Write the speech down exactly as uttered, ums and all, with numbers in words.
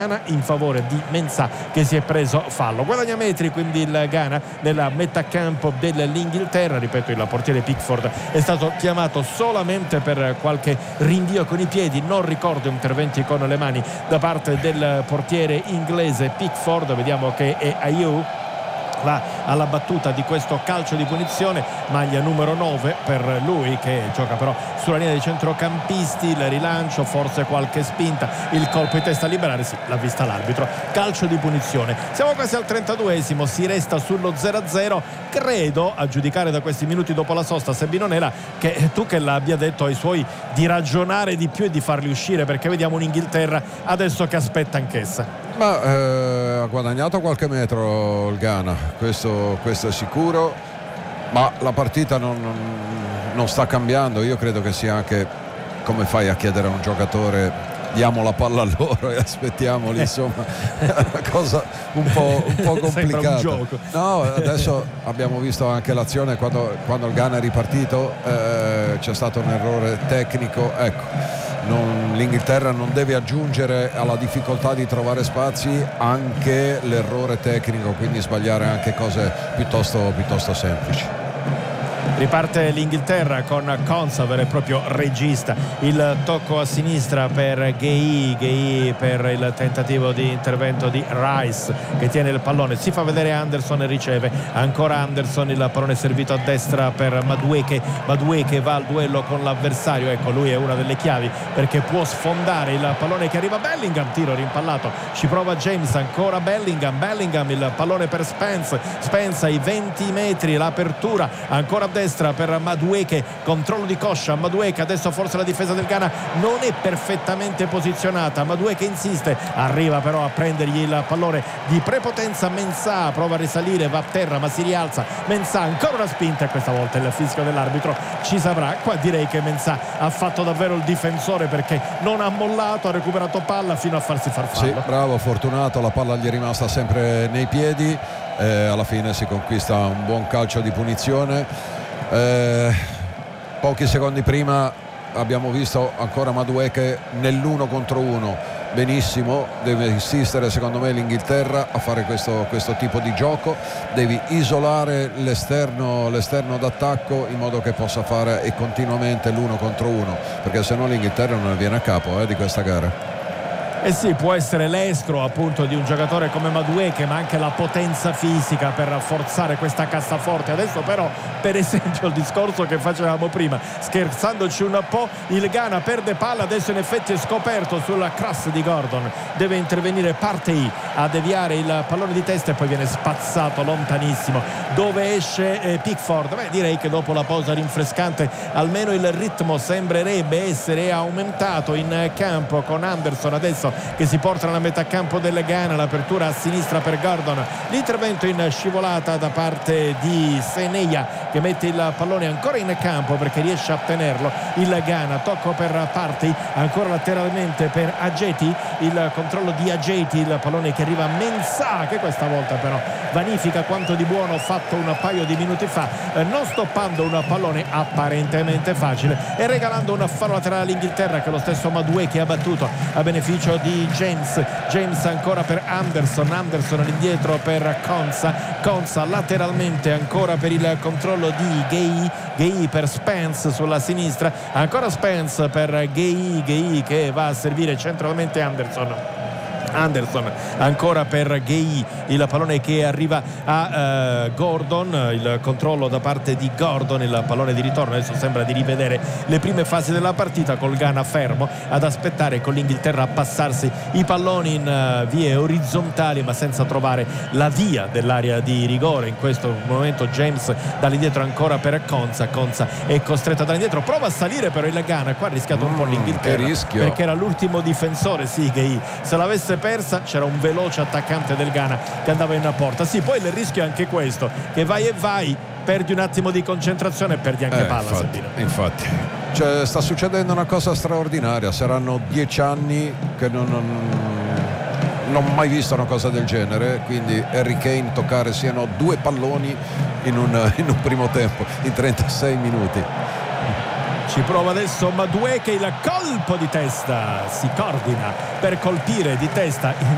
in favore di Mensah, che si è preso fallo. Guadagna metri quindi il Ghana nella metà campo dell'Inghilterra. Ripeto, il portiere Pickford è stato chiamato solamente per qualche rinvio con i piedi, non ricordo interventi con le mani da parte del portiere inglese Pickford. Vediamo che è Ayew va alla battuta di questo calcio di punizione, maglia numero nove per lui, che gioca però sulla linea dei centrocampisti. Il rilancio, forse qualche spinta, il colpo di testa a liberare, sì, l'ha vista l'arbitro, calcio di punizione. Siamo quasi al trentaduesimo, si resta sullo zero a zero. Credo, a giudicare da questi minuti dopo la sosta, Sebinonela, che Tuchel abbia detto ai suoi di ragionare di più e di farli uscire, perché vediamo un'Inghilterra adesso che aspetta anch'essa. Ma eh, ha guadagnato qualche metro il Ghana, questo, questo è sicuro, ma la partita non, non, non sta cambiando. Io credo che sia anche, come fai a chiedere a un giocatore diamo la palla a loro e aspettiamoli, insomma è una cosa un po', un po' complicata. Un gioco. No, adesso abbiamo visto anche l'azione quando, quando il Ghana è ripartito, eh, c'è stato un errore tecnico, ecco. Non, l'Inghilterra non deve aggiungere alla difficoltà di trovare spazi anche l'errore tecnico, quindi sbagliare anche cose piuttosto, piuttosto semplici. Riparte l'Inghilterra con Konsa, vero e proprio regista. Il tocco a sinistra per Gueye, Gueye per il tentativo di intervento di Rice, che tiene il pallone, si fa vedere Anderson e riceve ancora Anderson. Il pallone servito a destra per Madueke, Madueke va al duello con l'avversario. Ecco, lui è una delle chiavi perché può sfondare il pallone che arriva Bellingham, tiro rimpallato, ci prova James, ancora Bellingham, Bellingham, il pallone per Spence, Spence ai venti metri, l'apertura ancora a destra per Madueke, controllo di coscia, Madueke, adesso forse la difesa del Ghana non è perfettamente posizionata, Madueke insiste, arriva però a prendergli il pallone di prepotenza Mensah, prova a risalire, va a terra ma si rialza, Mensah, ancora una spinta e questa volta il fischio dell'arbitro ci saprà. Qua direi che Mensah ha fatto davvero il difensore, perché non ha mollato, ha recuperato palla fino a farsi far fallo. Sì, bravo, fortunato, la palla gli è rimasta sempre nei piedi, eh, alla fine si conquista un buon calcio di punizione. Eh, pochi secondi prima abbiamo visto ancora Madueke nell'uno contro uno. Benissimo, deve insistere secondo me l'Inghilterra a fare questo, questo tipo di gioco, devi isolare l'esterno, l'esterno d'attacco in modo che possa fare e continuamente l'uno contro uno, perché se no l'Inghilterra non viene a capo eh, di questa gara. Eh sì, può essere l'estro appunto di un giocatore come Madueke, ma anche la potenza fisica per forzare questa cassaforte. Adesso però, per esempio, il discorso che facevamo prima, scherzandoci un po', il Ghana perde palla, adesso in effetti è scoperto sulla cross di Gordon, deve intervenire Partey a deviare il pallone di testa e poi viene spazzato lontanissimo. Dove esce eh, Pickford? Beh, direi che dopo la pausa rinfrescante almeno il ritmo sembrerebbe essere aumentato in campo, con Anderson adesso che si porta nella metà campo del Ghana, l'apertura a sinistra per Gordon, l'intervento in scivolata da parte di Seneia, che mette il pallone ancora in campo perché riesce a tenerlo il Ghana. Tocco per Partey, ancora lateralmente per Ajeti, il controllo di Ajeti, il pallone che arriva a Mensah, che questa volta però vanifica quanto di buono fatto un paio di minuti fa, eh, non stoppando un pallone apparentemente facile e regalando un fallo laterale all'Inghilterra, che lo stesso Madueke ha battuto a beneficio di James. James ancora per Anderson, Anderson all'indietro per Konsa, Konsa lateralmente ancora per il controllo di Gueye, Gueye per Spence sulla sinistra, ancora Spence per Gueye, Gueye che va a servire centralmente Anderson. Anderson ancora per Gueye, il pallone che arriva a uh, Gordon, il controllo da parte di Gordon, il pallone di ritorno. Adesso sembra di rivedere le prime fasi della partita, col Ghana fermo ad aspettare, con l'Inghilterra a passarsi i palloni in uh, vie orizzontali ma senza trovare la via dell'area di rigore. In questo momento James dall'indietro ancora per Konsa, Konsa è costretto dall'indietro, prova a salire però il Ghana, qua ha rischiato un po' l'Inghilterra, che rischio, perché era l'ultimo difensore, sì, Gueye, se l'avesse persa c'era un veloce attaccante del Ghana che andava in porta. Sì, poi il rischio è anche questo, che vai e vai, perdi un attimo di concentrazione e perdi anche eh, palla. infatti, infatti. Cioè, sta succedendo una cosa straordinaria, saranno dieci anni che non, non, non ho mai visto una cosa del genere, quindi Harry Kane toccare siano due palloni in un, in un primo tempo, in trentasei minuti. Ci prova adesso Madueke, il colpo di testa, si coordina per colpire di testa in